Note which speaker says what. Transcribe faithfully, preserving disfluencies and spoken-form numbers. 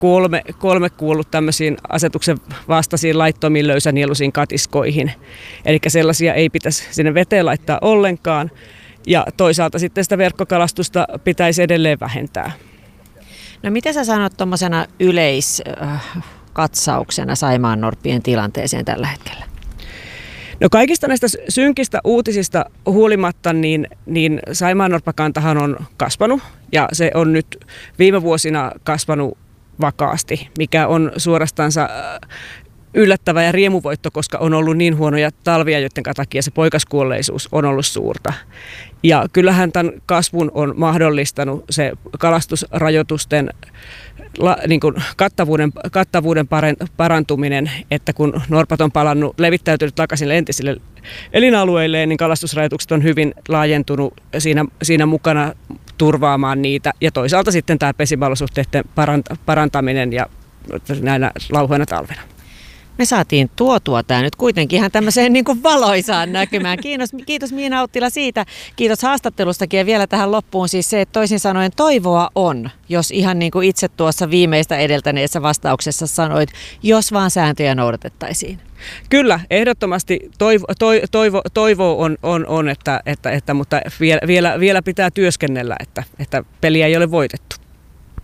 Speaker 1: kolme, kolme kuollut tämmöisiin asetuksen vastaisiin laittomiin löysänieluisiin katiskoihin. Eli sellaisia ei pitäisi sinne veteen laittaa ollenkaan. Ja toisaalta sitten sitä verkkokalastusta pitäisi edelleen vähentää.
Speaker 2: No mitä sä sanot tuommoisena yleiskatsauksena saimaannorppien tilanteeseen tällä hetkellä?
Speaker 1: No kaikista näistä synkistä uutisista huolimatta, niin, niin saimaannorppakantahan on kasvanut ja se on nyt viime vuosina kasvanut vakaasti, mikä on suorastansa yllättävä ja riemuvoitto, koska on ollut niin huonoja talvia, joiden takia se poikaskuolleisuus on ollut suurta. Ja kyllähän tämän kasvun on mahdollistanut se kalastusrajoitusten la, niin kuin kattavuuden, kattavuuden parantuminen, että kun norpat on palannut, levittäytynyt takaisin entisille elinalueilleen, niin kalastusrajoitukset on hyvin laajentunut siinä, siinä mukana turvaamaan niitä. Ja toisaalta sitten tämä pesimäolosuhteiden parantaminen ja näinä lauhoina talvena.
Speaker 2: Me saatiin tuotua tämä nyt kuitenkin ihan tämmöiseen niin kuin valoisaan näkymään. Kiitos, kiitos Miina Uttila siitä. Kiitos haastattelustakin ja vielä tähän loppuun siis se, että toisin sanoen toivoa on, jos ihan niin kuin itse tuossa viimeistä edeltäneessä vastauksessa sanoit, jos vaan sääntöjä noudatettaisiin.
Speaker 1: Kyllä, ehdottomasti toivo, toivo, toivo on, on, on että, että, että, mutta vielä, vielä, vielä pitää työskennellä, että, että peliä ei ole voitettu.